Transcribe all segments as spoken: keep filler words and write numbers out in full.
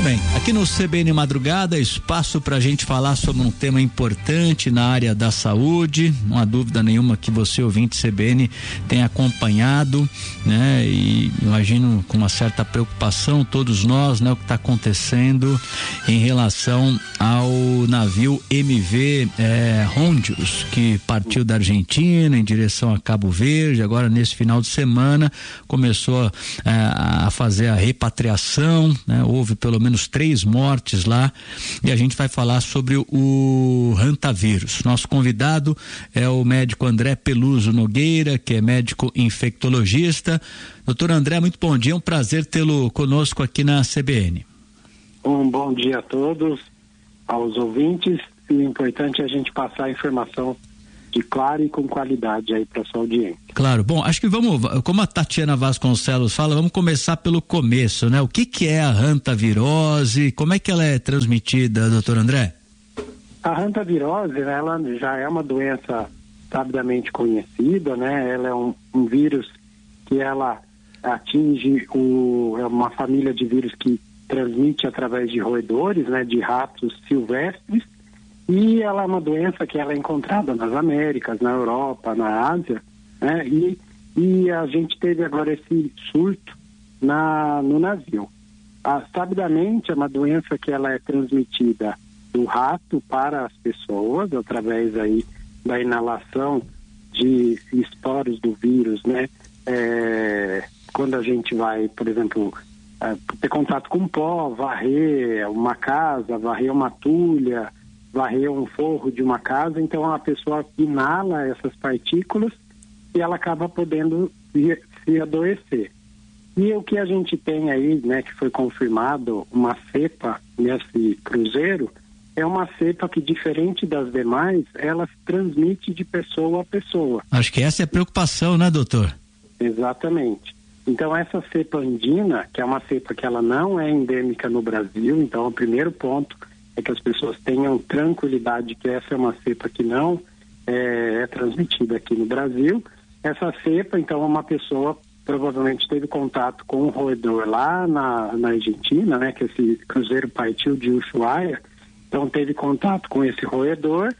Muito bem, aqui no C B N Madrugada, espaço para a gente falar sobre um tema importante na área da saúde. Não há dúvida nenhuma que você, ouvinte C B N, tem acompanhado, né? E imagino com uma certa preocupação todos nós, né? O que está acontecendo em relação ao navio M V é, Hondios, que partiu da Argentina em direção a Cabo Verde. Agora, nesse final de semana, começou é, a fazer a repatriação, né? Houve pelo menos três mortes lá, e a gente vai falar sobre o hantavírus. Nosso convidado é o médico André Peluso Nogueira, que é médico infectologista. Doutor André, muito bom dia, é um prazer tê-lo conosco aqui na C B N. Um bom dia a todos, aos ouvintes, e o importante é a gente passar a informação de claro e com qualidade aí para sua audiência. Claro, bom, acho que vamos, como a Tatiana Vasconcelos fala, vamos começar pelo começo, né? O que que é a hantavirose, como é que ela é transmitida, doutor André? A hantavirose, ela já é uma doença sabidamente conhecida, né? Ela é um, um vírus que ela atinge o, é uma família de vírus que transmite através de roedores, né? De ratos silvestres. E ela é uma doença que ela é encontrada nas Américas, na Europa, na Ásia, né? E, e a gente teve agora esse surto na, no navio. Ah, sabidamente, é uma doença que ela é transmitida do rato para as pessoas, através aí da inalação de esporos do vírus, né? É, quando a gente vai, por exemplo, é, ter contato com pó, varrer uma casa, varrer uma tulha, varrer um forro de uma casa, então a pessoa inala essas partículas e ela acaba podendo se, se adoecer. E o que a gente tem aí, né, que foi confirmado, uma cepa nesse cruzeiro, é uma cepa que, diferente das demais, ela se transmite de pessoa a pessoa. Acho que essa é a preocupação, né, doutor? Exatamente. Então, essa cepa andina, que é uma cepa que ela não é endêmica no Brasil, então o primeiro ponto é que as pessoas tenham tranquilidade que essa é uma cepa que não é, é transmitida aqui no Brasil. Essa cepa, então, uma pessoa provavelmente teve contato com um roedor lá na, na Argentina, né, que esse cruzeiro partiu de Ushuaia, então teve contato com esse roedor,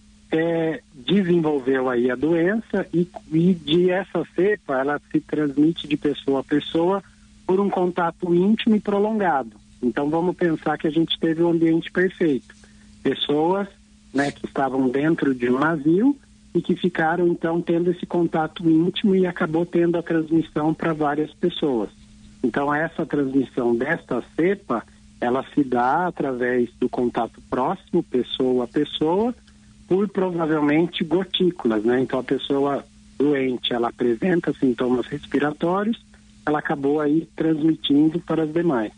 é, desenvolveu aí a doença e, e de essa cepa ela se transmite de pessoa a pessoa por um contato íntimo e prolongado. Então vamos pensar que a gente teve um ambiente perfeito. Pessoas, né, que estavam dentro de um navio e que ficaram então tendo esse contato íntimo e acabou tendo a transmissão para várias pessoas. Então essa transmissão desta cepa, ela se dá através do contato próximo, pessoa a pessoa, por provavelmente gotículas, né? Então a pessoa doente, ela apresenta sintomas respiratórios, ela acabou aí transmitindo para as demais.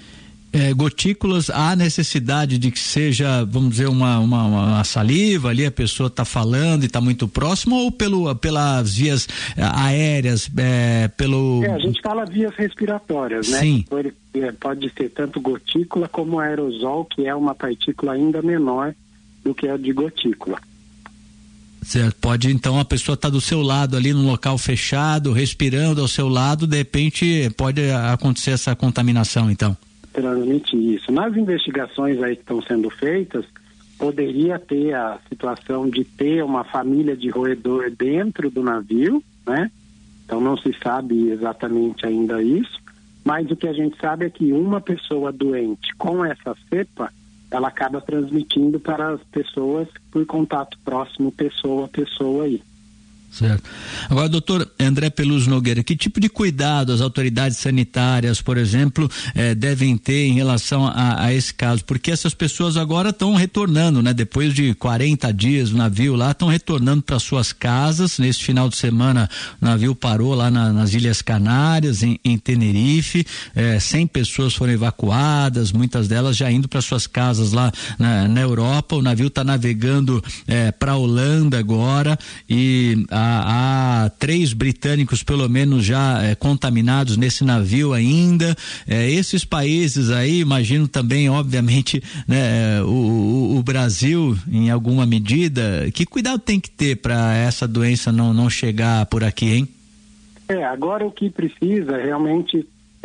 É, gotículas, há necessidade de que seja, vamos dizer, uma, uma, uma saliva ali, a pessoa está falando e está muito próximo, ou pelo, pelas vias aéreas, é, pelo... É, a gente fala vias respiratórias, né? Sim. Pode, é, pode ser tanto gotícula como aerosol, que é uma partícula ainda menor do que a de gotícula. Certo. Pode, então, a pessoa está do seu lado ali no local fechado, respirando ao seu lado, de repente pode acontecer essa contaminação, então. Transmitir isso. Nas investigações aí que estão sendo feitas, poderia ter a situação de ter uma família de roedor dentro do navio, né? Então não se sabe exatamente ainda isso, mas o que a gente sabe é que uma pessoa doente com essa cepa, ela acaba transmitindo para as pessoas por contato próximo, pessoa a pessoa aí. Certo. Agora, doutor André Peluso Nogueira, que tipo de cuidado as autoridades sanitárias, por exemplo, eh, devem ter em relação a, a esse caso? Porque essas pessoas agora estão retornando, né? Depois de quarenta dias no navio lá, estão retornando para suas casas. Nesse final de semana, o navio parou lá na, nas Ilhas Canárias, em, em Tenerife. Eh, cem pessoas foram evacuadas, muitas delas já indo para suas casas lá na, na Europa. O navio está navegando eh, para a Holanda agora e Há, há três britânicos, pelo menos, já é, contaminados nesse navio ainda. É, esses países aí, imagino também, obviamente, né, o, o, o Brasil, em alguma medida. Que cuidado tem que ter para essa doença não, não chegar por aqui, hein? É, agora o que precisa realmente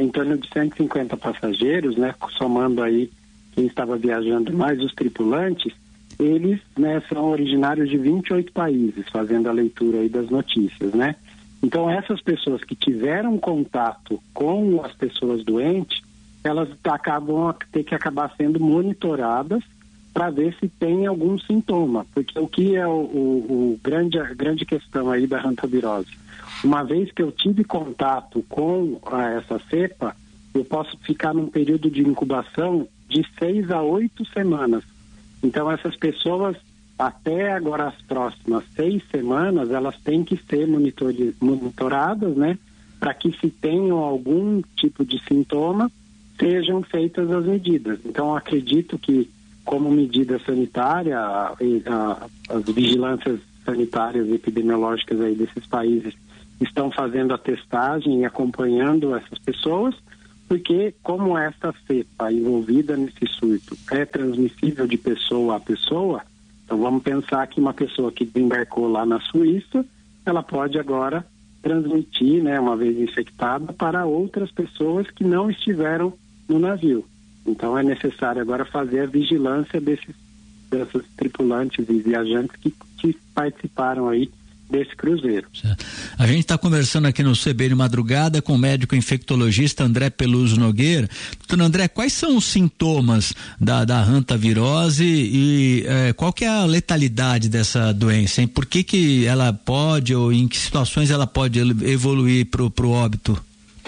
em torno de cento e cinquenta passageiros, né, somando aí quem estava viajando mais os tripulantes, eles, né, são originários de vinte e oito países, fazendo a leitura aí das notícias, né? Então, essas pessoas que tiveram contato com as pessoas doentes, elas acabam a ter que acabar sendo monitoradas para ver se tem algum sintoma, porque o que é o, o, o grande, a grande questão aí da hantavirose? Uma vez que eu tive contato com a, essa cepa, eu posso ficar num período de incubação de seis a oito semanas. Então, essas pessoas, até agora as próximas seis semanas, elas têm que ser monitori- monitoradas, né? Para que, se tenham algum tipo de sintoma, sejam feitas as medidas. Então, acredito que, como medida sanitária, a, a, as vigilâncias sanitárias e epidemiológicas aí desses países estão fazendo a testagem e acompanhando essas pessoas, porque como essa cepa envolvida nesse surto é transmissível de pessoa a pessoa, então vamos pensar que uma pessoa que desembarcou lá na Suíça, ela pode agora transmitir, né, uma vez infectada, para outras pessoas que não estiveram no navio. Então é necessário agora fazer a vigilância desses, desses tripulantes e viajantes que, que participaram aí desse cruzeiro. Certo. A gente está conversando aqui no C B de Madrugada com o médico infectologista André Peluso Nogueira. Doutor André, quais são os sintomas da, da hantavirose e eh, qual que é a letalidade dessa doença, hein? Por que que ela pode, ou em que situações ela pode evoluir pro, pro óbito?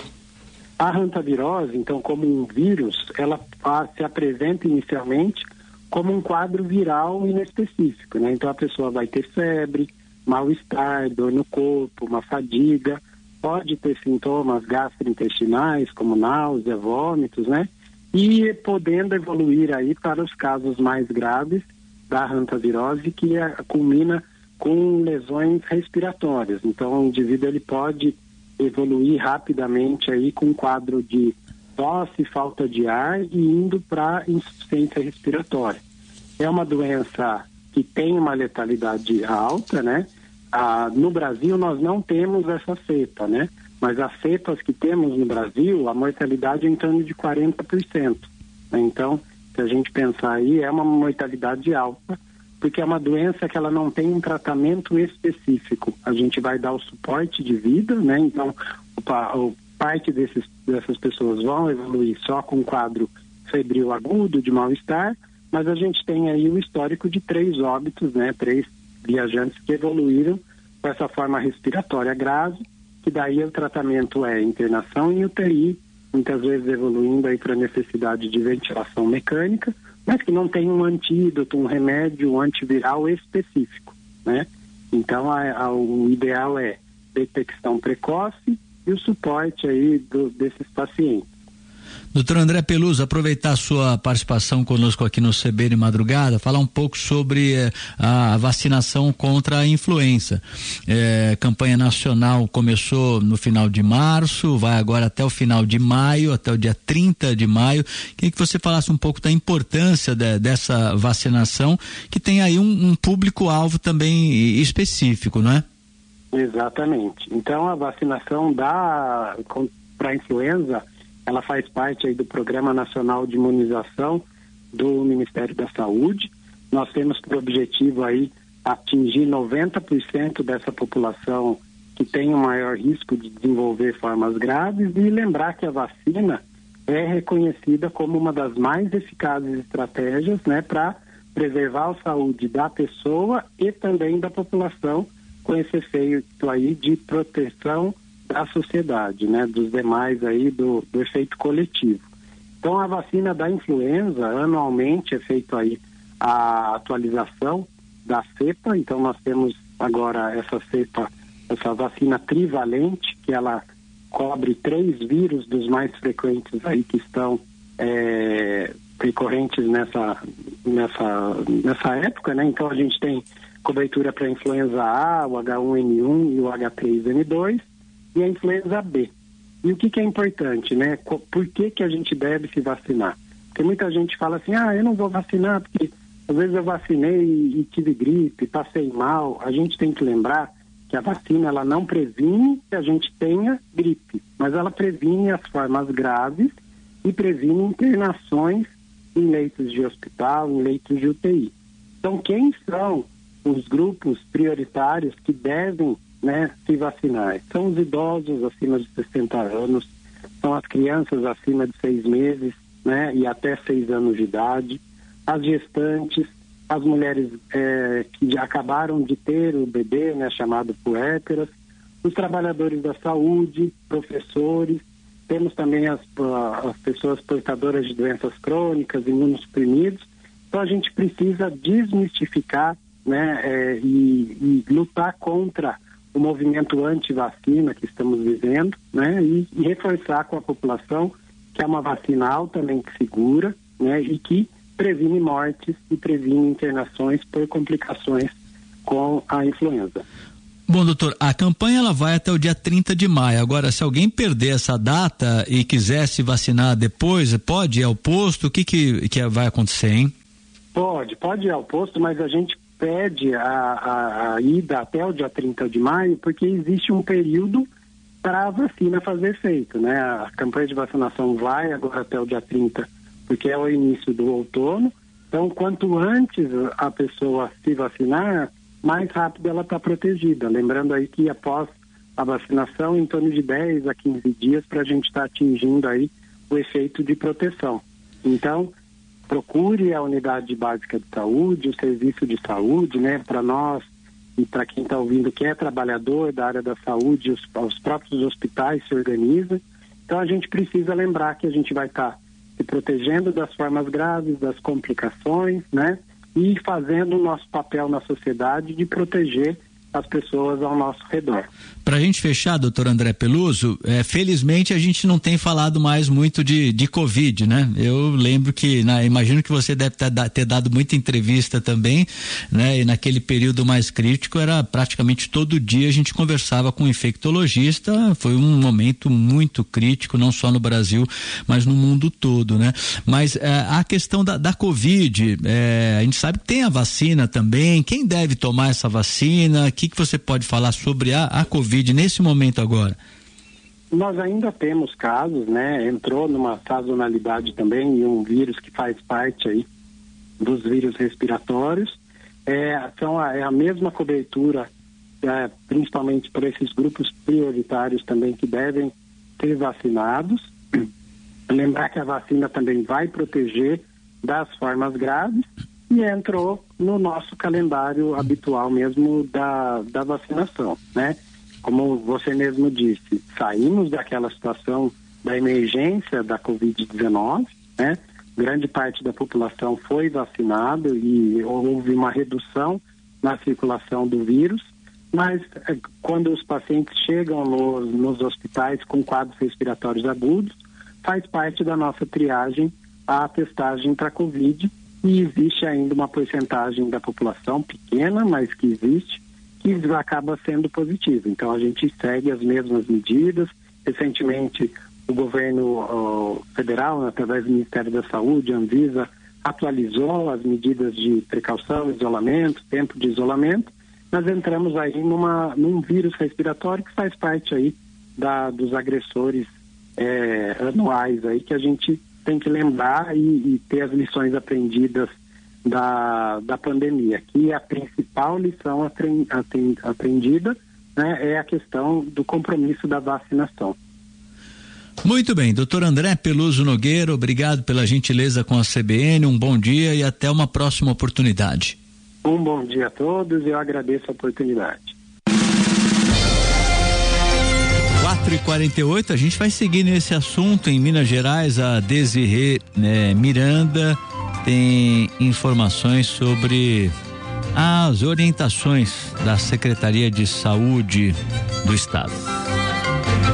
A hantavirose, então, como um vírus, ela a, se apresenta inicialmente como um quadro viral inespecífico, né? Então a pessoa vai ter febre, mal-estar, dor no corpo, uma fadiga, pode ter sintomas gastrointestinais, como náusea, vômitos, né? E podendo evoluir aí para os casos mais graves da hantavirose, que é, culmina com lesões respiratórias. Então, o indivíduo ele pode evoluir rapidamente aí com um quadro de tosse, falta de ar e indo para insuficiência respiratória. É uma doença que tem uma letalidade alta, né? Ah, no Brasil nós não temos essa cepa, né? Mas as cepas que temos no Brasil, a mortalidade é em torno de quarenta por cento. Né? Então, se a gente pensar aí, é uma mortalidade alta, porque é uma doença que ela não tem um tratamento específico. A gente vai dar o suporte de vida, né? Então, o, o, parte desses, dessas pessoas vão evoluir só com um quadro febril agudo, de mal-estar, mas a gente tem aí o histórico de três óbitos, né? Três viajantes que evoluíram com essa forma respiratória grave, que daí o tratamento é internação em U T I, muitas vezes evoluindo aí para necessidade de ventilação mecânica, mas que não tem um antídoto, um remédio um antiviral específico, né? Então, a, a, o ideal é detecção precoce e o suporte aí do, desses pacientes. Doutor André Peluso, aproveitar a sua participação conosco aqui no C B de Madrugada, falar um pouco sobre eh, a vacinação contra a influenza. Eh, campanha nacional começou no final de março, vai agora até o final de maio, até o dia trinta de maio. Queria que você falasse um pouco da importância de, dessa vacinação, que tem aí um, um público-alvo também específico, não é? Exatamente. Então, a vacinação da para a influenza, ela faz parte aí do Programa Nacional de Imunização do Ministério da Saúde. Nós temos por objetivo aí atingir noventa por cento dessa população que tem o maior risco de desenvolver formas graves, e lembrar que a vacina é reconhecida como uma das mais eficazes estratégias, né, para preservar a saúde da pessoa e também da população, com esse efeito aí de proteção da sociedade, né, dos demais aí do, do efeito coletivo. Então, a vacina da influenza, anualmente é feito aí a atualização da cepa. Então, nós temos agora essa cepa, essa vacina trivalente, que ela cobre três vírus dos mais frequentes aí que estão é, recorrentes nessa, nessa, nessa época, né? Então, a gente tem cobertura para a influenza A, o H um N um e o H três N dois, e a influenza B. E o que que é importante, né? Por que que a gente deve se vacinar? Porque muita gente fala assim, ah, eu não vou vacinar porque às vezes eu vacinei e tive gripe, passei mal. A gente tem que lembrar que que a vacina ela não previne que a gente tenha gripe, mas ela previne as formas graves e previne internações em leitos de hospital, em leitos de U T I. Então, quem são os grupos prioritários que devem, né, se vacinar? São os idosos acima de sessenta anos, são as crianças acima de seis meses, né, e até seis anos de idade, as gestantes, as mulheres é, que já acabaram de ter o bebê, né, chamado puérperas, os trabalhadores da saúde, professores, temos também as, as pessoas portadoras de doenças crônicas, imunossuprimidos. Então a gente precisa desmistificar, né, é, e, e lutar contra o movimento anti-vacina que estamos vivendo, né, e, e reforçar com a população que é uma vacina altamente segura, né, e que previne mortes e previne internações por complicações com a influenza. Bom, doutor, a campanha ela vai até o dia trinta de maio. Agora, se alguém perder essa data e quiser se vacinar depois, pode ir ao posto? O que que, que vai acontecer, hein? Pode, pode ir ao posto, mas a gente pede a, a, a ida até o dia trinta de maio, porque existe um período para a vacina fazer efeito, né? A campanha de vacinação vai agora até o dia trinta, porque é o início do outono. Então, quanto antes a pessoa se vacinar, mais rápido ela está protegida. Lembrando aí que após a vacinação, em torno de dez a quinze dias para a gente estar tá atingindo aí o efeito de proteção. Então, procure a unidade básica de saúde, o serviço de saúde, né, para nós e para quem está ouvindo que é trabalhador da área da saúde, os, os próprios hospitais se organizam. Então, a gente precisa lembrar que a gente vai estar tá se protegendo das formas graves, das complicações, né? E fazendo o nosso papel na sociedade de proteger as pessoas ao nosso redor. Para a gente fechar, doutor André Peluso, é, felizmente a gente não tem falado mais muito de, de Covid, né? Eu lembro que, na, imagino que você deve ter, ter dado muita entrevista também, né? E naquele período mais crítico era praticamente todo dia a gente conversava com um infectologista, foi um momento muito crítico, não só no Brasil, mas no mundo todo, né? Mas é, a questão da, da Covid, é, a gente sabe que tem a vacina também, quem deve tomar essa vacina, que O que você pode falar sobre a, a Covid nesse momento agora? Nós ainda temos casos, né? Entrou numa sazonalidade também e um vírus que faz parte aí dos vírus respiratórios. É, são a, é a mesma cobertura, é, principalmente para esses grupos prioritários também que devem ser vacinados. Lembrar que a vacina também vai proteger das formas graves. E entrou no nosso calendário habitual mesmo da, da vacinação, né? Como você mesmo disse, saímos daquela situação da emergência da covid dezenove, né? Grande parte da população foi vacinada e houve uma redução na circulação do vírus, mas eh, quando os pacientes chegam no, nos hospitais com quadros respiratórios agudos, faz parte da nossa triagem a testagem para Covid. E existe ainda uma porcentagem da população pequena, mas que existe, que acaba sendo positiva. Então a gente segue as mesmas medidas. Recentemente o governo ó, federal, através do Ministério da Saúde, a Anvisa, atualizou as medidas de precaução, isolamento, tempo de isolamento. Nós entramos aí numa, num vírus respiratório que faz parte aí da, dos agressores é, anuais aí que a gente tem que lembrar e, e ter as lições aprendidas da, da pandemia, que a principal lição aprendida, né, é a questão do compromisso da vacinação. Muito bem, doutor André Peluso Nogueira, obrigado pela gentileza com a C B N, um bom dia e até uma próxima oportunidade. Um bom dia a todos e eu agradeço a oportunidade. quatro e quarenta e oito, a gente vai seguir nesse assunto. Em Minas Gerais, a Desirê né, Miranda tem informações sobre as orientações da Secretaria de Saúde do Estado. A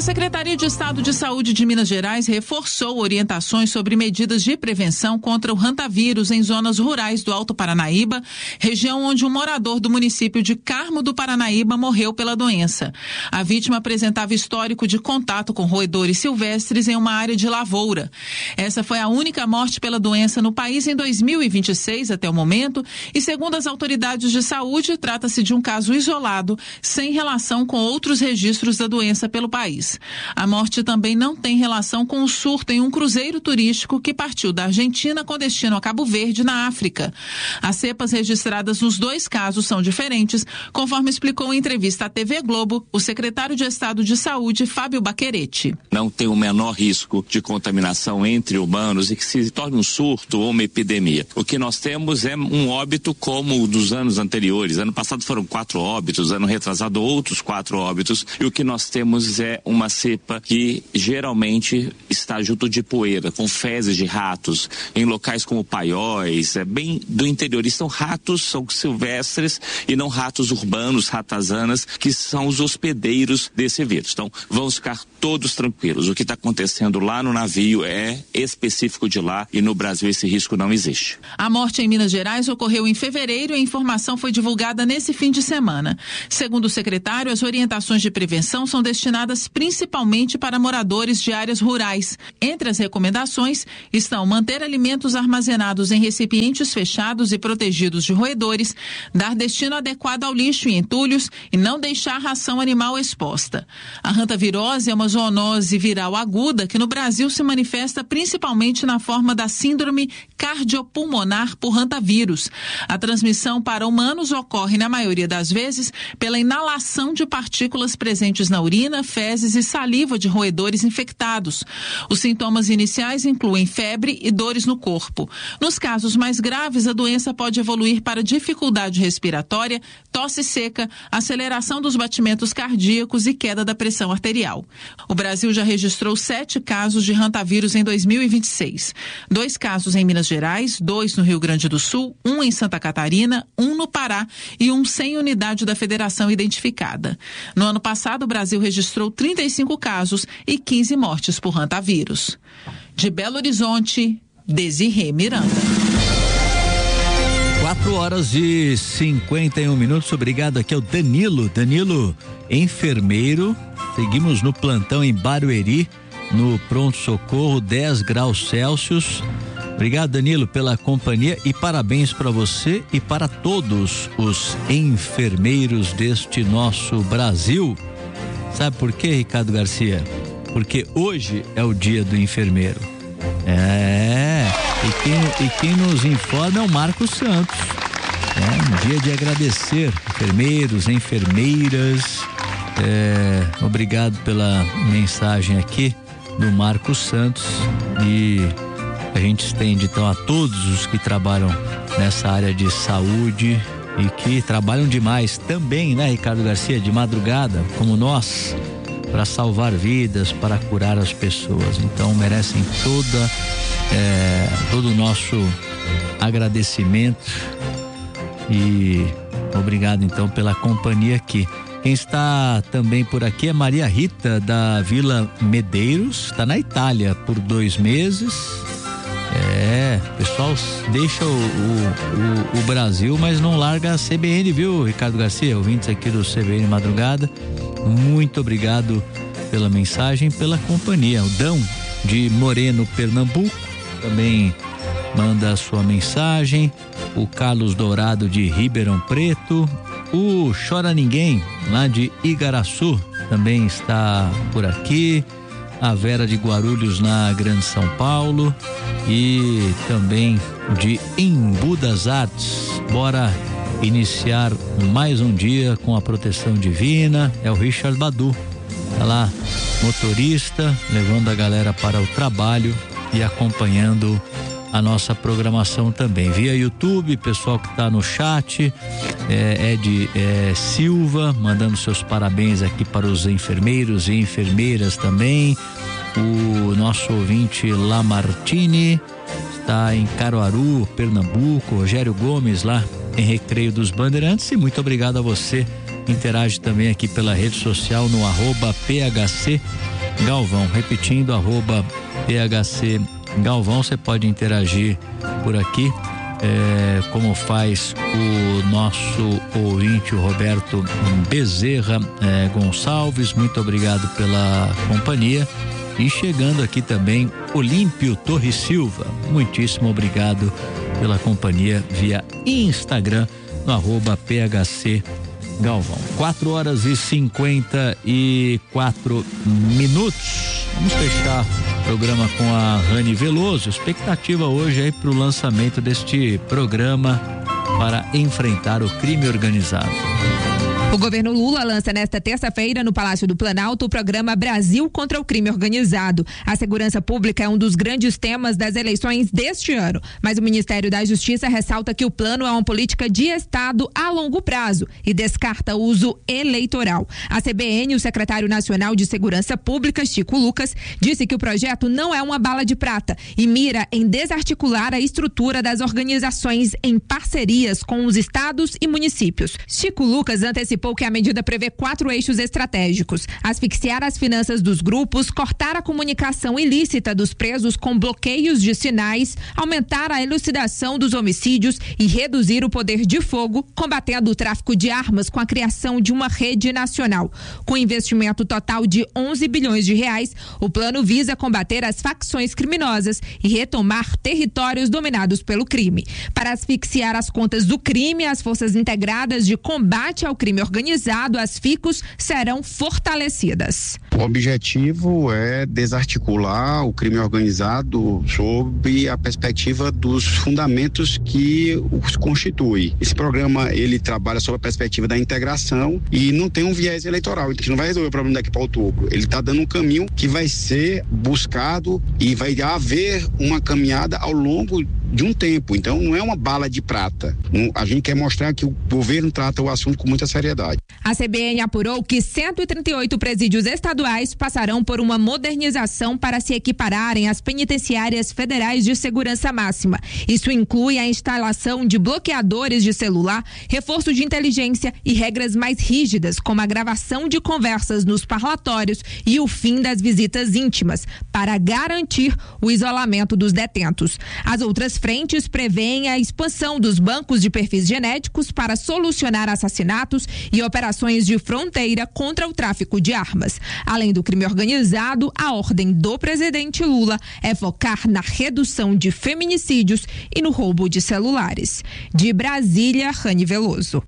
Secretaria de Estado de Saúde de Minas Gerais reforçou orientações sobre medidas de prevenção contra o hantavírus em zonas rurais do Alto Paranaíba, região onde um morador do município de Carmo do Paranaíba morreu pela doença. A vítima apresentava histórico de contato com roedores silvestres em uma área de lavoura. Essa foi a única morte pela doença no país em dois mil e vinte e seis até o momento e, segundo as autoridades de saúde, trata-se de um caso isolado, sem relação com outros registros da doença pelo país. A morte também não tem relação com o surto em um cruzeiro turístico que partiu da Argentina com destino a Cabo Verde, na África. As cepas registradas nos dois casos são diferentes, conforme explicou em entrevista à T V Globo o secretário de Estado de Saúde, Fábio Baquerete. Não tem o menor risco de contaminação entre humanos e que se torne um surto ou uma epidemia. O que nós temos é um óbito como o dos anos anteriores. Ano passado foram quatro óbitos, ano retrasado outros quatro óbitos, e o que nós temos é uma cepa que geralmente está junto de poeira, com fezes de ratos, em locais como Paióis, é bem do interior. E são ratos, são silvestres e não ratos urbanos, ratazanas, que são os hospedeiros desse vírus. Então, vamos ficar todos tranquilos. O que está acontecendo lá no navio é específico de lá e no Brasil esse risco não existe. A morte em Minas Gerais ocorreu em fevereiro e a informação foi divulgada nesse fim de semana. Segundo o secretário, as orientações de prevenção são destinadas principalmente para moradores de áreas rurais. Entre as recomendações estão manter alimentos armazenados em recipientes fechados e protegidos de roedores, dar destino adequado ao lixo e entulhos e não deixar ração animal exposta. A hantavirose é uma zoonose viral aguda que no Brasil se manifesta principalmente na forma da síndrome cardiopulmonar por hantavírus. A transmissão para humanos ocorre, na maioria das vezes, pela inalação de partículas presentes na urina, fezes e saliva de roedores infectados. Os sintomas iniciais incluem febre e dores no corpo. Nos casos mais graves, a doença pode evoluir para dificuldade respiratória, tosse seca, aceleração dos batimentos cardíacos e queda da pressão arterial. O Brasil já registrou sete casos de hantavírus em dois mil e vinte e seis. Dois casos em Minas Gerais, dois no Rio Grande do Sul, um em Santa Catarina, um no Pará e um sem unidade da federação identificada. No ano passado, o Brasil registrou trinta e cinco casos e quinze mortes por hantavírus. De Belo Horizonte, Desirê Miranda. quatro horas e cinquenta e um minutos. Obrigado. Aqui é o Danilo. Danilo, enfermeiro. Seguimos no plantão em Barueri, no pronto-socorro, dez graus Celsius. Obrigado, Danilo, pela companhia e parabéns para você e para todos os enfermeiros deste nosso Brasil. Sabe por quê, Ricardo Garcia? Porque hoje é o dia do enfermeiro. É, e quem, e quem nos informa é o Marcos Santos. É um dia de agradecer enfermeiros, enfermeiras. É, obrigado pela mensagem aqui do Marcos Santos, e a gente estende então a todos os que trabalham nessa área de saúde e que trabalham demais também, né, Ricardo Garcia, de madrugada, como nós, para salvar vidas, para curar as pessoas. Então merecem toda é, todo o nosso agradecimento e obrigado então pela companhia aqui. Quem está também por aqui é Maria Rita, da Vila Medeiros, está na Itália por dois meses. É, o pessoal deixa o, o, o, o Brasil, mas não larga a C B N, viu, Ricardo Garcia? Ouvintes aqui do C B N Madrugada, muito obrigado pela mensagem, pela companhia. O Dão de Moreno, Pernambuco, também manda a sua mensagem. O Carlos Dourado de Ribeirão Preto. O Chora Ninguém, lá de Igaraçu, também está por aqui. A Vera de Guarulhos, na Grande São Paulo, e também de Embu das Artes. Bora iniciar mais um dia com a proteção divina. É o Richard Badu, tá lá, motorista, levando a galera para o trabalho e acompanhando a nossa programação também via YouTube. Pessoal que está no chat, é, Ed é, Silva mandando seus parabéns aqui para os enfermeiros e enfermeiras também. O nosso ouvinte Lamartine está em Caruaru, Pernambuco. Rogério Gomes lá em Recreio dos Bandeirantes. E muito obrigado a você. Interage também aqui pela rede social no arroba P H C Galvão. Repetindo, arroba P H C Galvão, você pode interagir por aqui, é, como faz o nosso ouvinte, o Roberto Bezerra é, Gonçalves. Muito obrigado pela companhia. E chegando aqui também, Olímpio Torres Silva. Muitíssimo obrigado pela companhia via Instagram, no arroba P H C Galvão. quatro horas e cinquenta e quatro minutos. Vamos fechar o programa com a Rani Veloso. Expectativa hoje aí para o lançamento deste programa para enfrentar o crime organizado. O governo Lula lança nesta terça-feira no Palácio do Planalto o programa Brasil contra o Crime Organizado. A segurança pública é um dos grandes temas das eleições deste ano, mas o Ministério da Justiça ressalta que o plano é uma política de Estado a longo prazo e descarta o uso eleitoral. A C B N, o secretário nacional de Segurança Pública, Chico Lucas, disse que o projeto não é uma bala de prata e mira em desarticular a estrutura das organizações em parcerias com os estados e municípios. Chico Lucas antecipou que a medida prevê quatro eixos estratégicos: asfixiar as finanças dos grupos, cortar a comunicação ilícita dos presos com bloqueios de sinais, aumentar a elucidação dos homicídios e reduzir o poder de fogo, combatendo o tráfico de armas com a criação de uma rede nacional. Com investimento total de onze bilhões de reais, o plano visa combater as facções criminosas e retomar territórios dominados pelo crime. Para asfixiar as contas do crime, as Forças Integradas de Combate ao Crime Organizado, as FICOS, serão fortalecidas. O objetivo é desarticular o crime organizado sob a perspectiva dos fundamentos que os constitui. Esse programa, ele trabalha sob a perspectiva da integração e não tem um viés eleitoral. A gente não vai resolver o problema daqui para outubro. Ele está dando um caminho que vai ser buscado e vai haver uma caminhada ao longo de um tempo. Então não é uma bala de prata. A gente quer mostrar que o governo trata o assunto com muita seriedade. A C B N apurou que cento e trinta e oito presídios estaduais passarão por uma modernização para se equipararem às penitenciárias federais de segurança máxima. Isso inclui a instalação de bloqueadores de celular, reforço de inteligência e regras mais rígidas, como a gravação de conversas nos parlatórios e o fim das visitas íntimas, para garantir o isolamento dos detentos. As outras frentes prevêem a expansão dos bancos de perfis genéticos para solucionar assassinatos e operações de fronteira contra o tráfico de armas. Além do crime organizado, a ordem do presidente Lula é focar na redução de feminicídios e no roubo de celulares. De Brasília, Rani Veloso.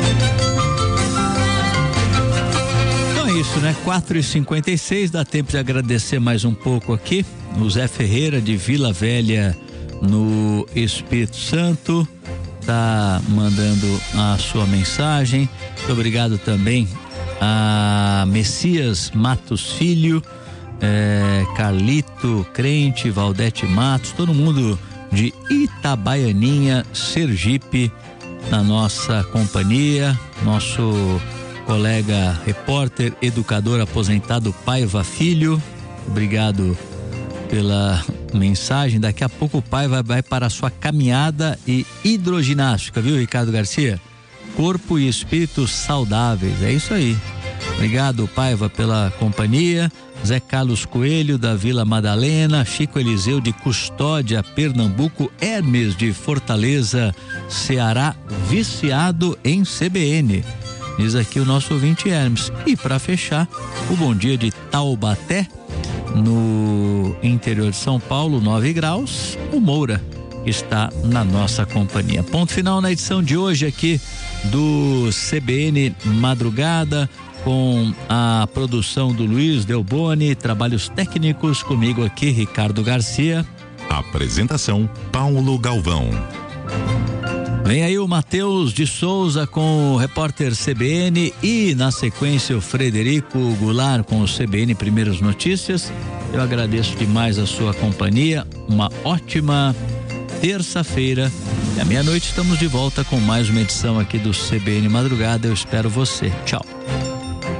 Então é isso, né? quatro e cinquenta e seis, dá tempo de agradecer mais um pouco aqui. O Zé Ferreira, de Vila Velha, no Espírito Santo, tá mandando a sua mensagem. Muito obrigado também a Messias Matos Filho, é, Carlito Crente, Valdete Matos, todo mundo de Itabaianinha, Sergipe, na nossa companhia. Nosso colega repórter, educador aposentado Paiva Filho, obrigado pela mensagem. Daqui a pouco o pai vai, vai para a sua caminhada e hidroginástica, viu, Ricardo Garcia? Corpo e espírito saudáveis, é isso aí. Obrigado, Paiva, pela companhia. Zé Carlos Coelho, da Vila Madalena, Chico Eliseu de Custódia, Pernambuco, Hermes de Fortaleza, Ceará, viciado em C B N, diz aqui o nosso ouvinte Hermes. E para fechar, o bom dia de Taubaté, no interior de São Paulo, nove graus, o Moura está na nossa companhia. Ponto final na edição de hoje aqui do C B N Madrugada, com a produção do Luiz Delboni, trabalhos técnicos comigo aqui, Ricardo Garcia. Apresentação, Paulo Galvão. Vem aí o Matheus de Souza com o repórter C B N e na sequência o Frederico Goulart com o C B N Primeiras Notícias. Eu agradeço demais a sua companhia, uma ótima terça-feira e à meia-noite estamos de volta com mais uma edição aqui do C B N Madrugada. Eu espero você. Tchau.